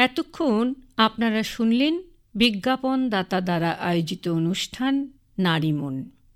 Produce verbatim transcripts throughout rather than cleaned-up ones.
এতক্ষণ আপনারা শুনলেন বিজ্ঞাপনদাতা দ্বারা আয়োজিত অনুষ্ঠান নারীমন।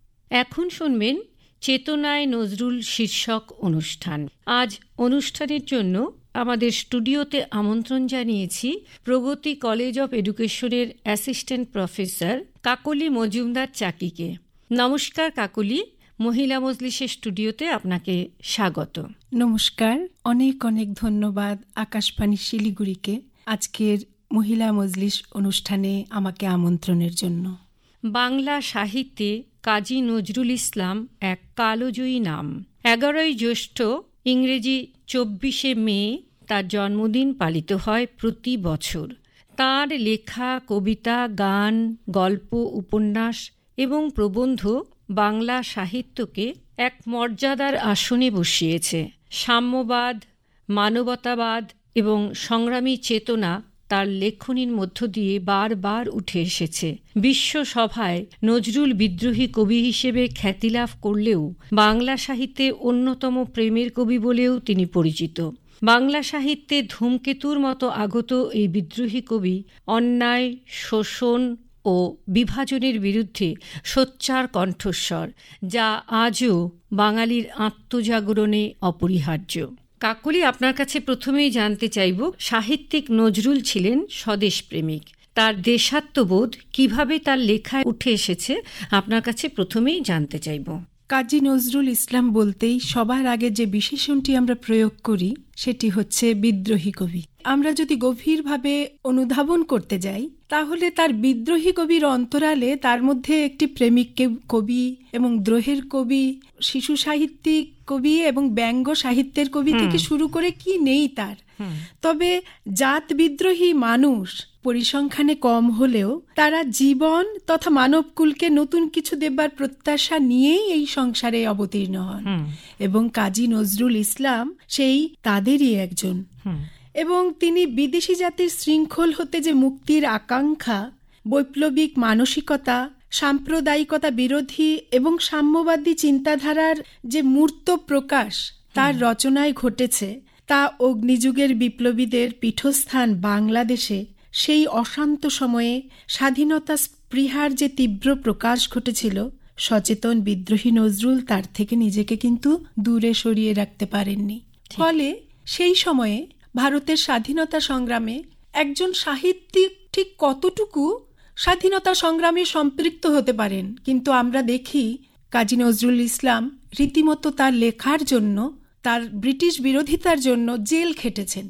এখন শুনবেন চেতনায় নজরুল শীর্ষক অনুষ্ঠান। আজ অনুষ্ঠানের জন্য আমাদের স্টুডিওতে আমন্ত্রণ জানিয়েছি প্রগতি কলেজ অফ এডুকেশনের অ্যাসিস্ট্যান্ট প্রফেসর কাকলি মজুমদার চাকিকে। নমস্কার কাকলি, মহিলা মজলিসের স্টুডিওতে আপনাকে স্বাগত। নমস্কার, অনেক অনেক ধন্যবাদ আকাশবাণী শিলিগুড়িকে আজকের মহিলা মজলিস অনুষ্ঠানে আমাকে আমন্ত্রণের জন্য। বাংলা সাহিত্যে কাজী নজরুল ইসলাম এক কালজয়ী নাম। এগারোই জ্যৈষ্ঠ ইংরেজি চব্বিশে মে তার জন্মদিন পালিত হয় প্রতি বছর। তাঁর লেখা কবিতা, গান, গল্প, উপন্যাস এবং প্রবন্ধ বাংলা সাহিত্যকে এক মর্যাদার আসনে বসিয়েছে। সাম্যবাদ, মানবতাবাদ এবং সংগ্রামী চেতনা তার লেখনীর মধ্য দিয়ে বারবার উঠে এসেছে। বিশ্বসভায় নজরুল বিদ্রোহী কবি হিসেবে খ্যাতি লাভ করলেও বাংলা সাহিত্যে অন্যতম প্রেমের কবি বলেও তিনি পরিচিত। বাংলা সাহিত্যে ধূমকেতুর মতো আগত এই বিদ্রোহী কবি অন্যায়, শোষণ ও বিভাজনের বিরুদ্ধে সোচ্চার কণ্ঠস্বর, যা আজও বাঙালির আত্মজাগরণে অপরিহার্য। কাকলি, আপনার কাছে প্রথমেই জানতে চাইব, সাহিত্যিক নজরুল ছিলেন স্বদেশপ্রেমিক। তার দেশাত্মবোধ কিভাবে তার লেখায় উঠে এসেছে আপনার কাছে প্রথমেই জানতে চাইব। কাজী নজরুল ইসলাম বলতেই সবার আগে যে বিশেষণটি আমরা প্রয়োগ করি সেটি হচ্ছে বিদ্রোহী কবি। আমরা যদি গভীরভাবে অনুধাবন করতে যাই তাহলে তার বিদ্রোহী কবির অন্তরালে তার মধ্যে একটি প্রেমিক কবি এবং দ্রোহের কবি, শিশু সাহিত্যিক কবি এবং ব্যঙ্গ সাহিত্যের কবি থেকে শুরু করে কি নেই তার। তবে জাত বিদ্রোহী মানুষ পরিসংখ্যানে কম হলেও তারা জীবন তথা মানবকুলকে নতুন কিছু দেবার প্রত্যাশা নিয়েই এই সংসারে অবতীর্ণ হন এবং কাজী নজরুল ইসলাম সেই তাদেরই একজন। এবং তিনি বিদেশি জাতির শৃঙ্খল হতে যে মুক্তির আকাঙ্ক্ষা, বৈপ্লবিক মানসিকতা, সাম্প্রদায়িকতা বিরোধী এবং সাম্যবাদী চিন্তাধারার যে মূর্ত প্রকাশ তার রচনায় ঘটেছে, তা অগ্নিযুগের বিপ্লবীদের পীঠস্থান বাংলাদেশে সেই অশান্ত সময়ে স্বাধীনতা স্পৃহার যে তীব্র প্রকাশ ঘটেছিল, সচেতন বিদ্রোহী নজরুল তার থেকে নিজেকে কিন্তু দূরে সরিয়ে রাখতে পারেননি। ফলে সেই সময়ে ভারতের স্বাধীনতা সংগ্রামে একজন সাহিত্যিক ঠিক কতটুকু স্বাধীনতা সংগ্রামে সম্পৃক্ত হতে পারেন, কিন্তু আমরা দেখি কাজী নজরুল ইসলাম রীতিমতো তার লেখার জন্য, তার ব্রিটিশ বিরোধিতার জন্য জেল খেটেছেন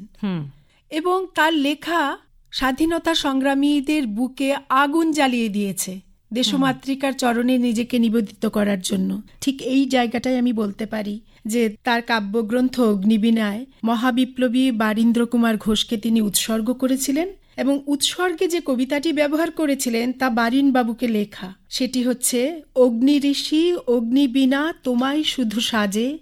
এবং তার লেখা স্বাধীনতা সংগ্রামীদের বুকে আগুন জ্বালিয়ে দিয়েছে দেশমাতৃকার চরণে নিজেকে নিবেদিত করার জন্য। ঠিক এই জায়গাটাই আমি বলতে পারি যে তার কাব্যগ্রন্থ অগ্নিবীণায় মহাবিপ্লবী বারীন্দ্র কুমার ঘোষকে তিনি উৎসর্গ করেছিলেন এবং উৎসর্গে যে কবিতাটি ব্যবহার করেছিলেন তা বারীন বাবুকে লেখা। সেটি হচ্ছে, অগ্নি ঋষি অগ্নিবীণা তোমায় শুধু সাজে,